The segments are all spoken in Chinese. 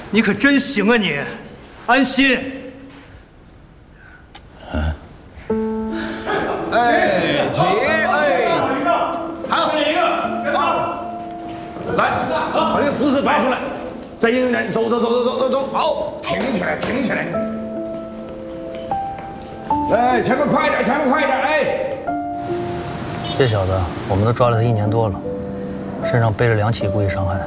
你可真行啊你，安心。 哎，起，哎，好，好，来，把这个姿势摆出来，再硬一点，走，好，挺起来。哎，前面快一点，哎。 这小子，我们都抓了他1年多了，身上背着2起故意伤害。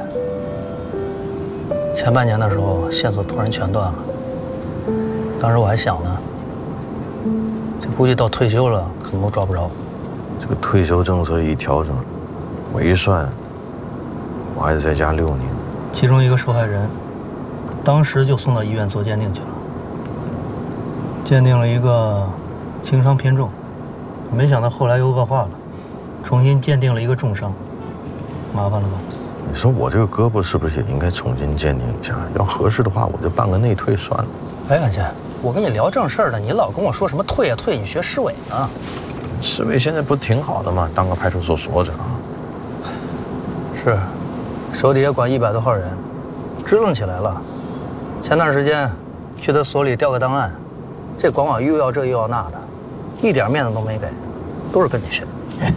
前半年的时候，线索突然全断了。当时我还想呢，这估计到退休了可能都抓不着。 这个退休政策一调整，我一算，我还得在家6年。 其中一个受害人，当时就送到医院做鉴定去了，鉴定了一个轻伤偏重，没想到后来又恶化了，重新鉴定了一个重伤，麻烦了吧？ 你说我这个胳膊是不是也应该重新鉴定一下？要合适的话，我就办个内退算了。 哎，安谦，我跟你聊正事儿呢，你老跟我说什么退啊退，你学市委呢？ 市委现在不挺好的吗？当个派出所所长。 是，手底下管100多号人，支棱起来了。前段时间去他所里调个档案，这管我又要这又要那的，一点面子都没给，都是跟你学。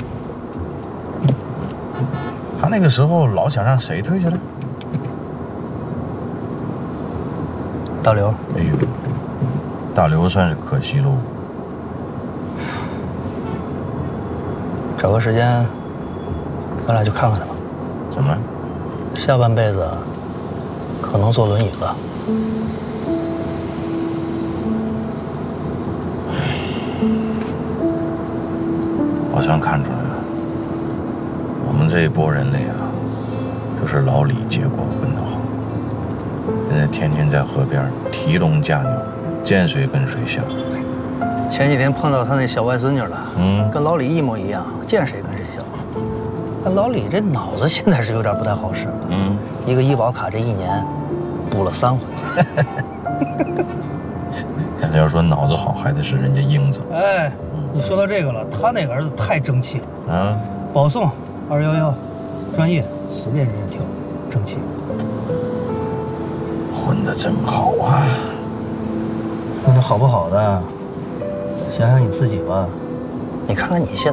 他那个时候老想让谁退下来？ 大刘。 哎呦，大刘算是可惜喽。 找个时间，咱俩去看看他吧。 怎么了？ 下半辈子可能坐轮椅了。 我算看出来了，我们这一拨人里啊，都是老李结果混得好，现在天天在河边提笼架鸟，见谁跟谁笑。 前几天碰到他那小外孙女了，跟老李一模一样，见谁跟谁笑。那老李这脑子现在是有点不太好使了，一个医保卡这1年补了3回。 看他要说脑子好，还得是人家英子。 哎，你说到这个了，他那个儿子太争气了，保送211，专业随便人家挑，争气。 混得真好啊！ 混得好不好的，想想你自己吧。你看看你现在。